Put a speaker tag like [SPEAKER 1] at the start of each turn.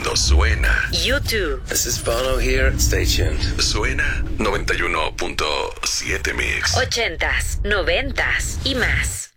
[SPEAKER 1] cuando suena.
[SPEAKER 2] YouTube.
[SPEAKER 3] This is Bono here. Stay tuned.
[SPEAKER 1] Suena 91.7 Mix.
[SPEAKER 2] 80s, 90s y más.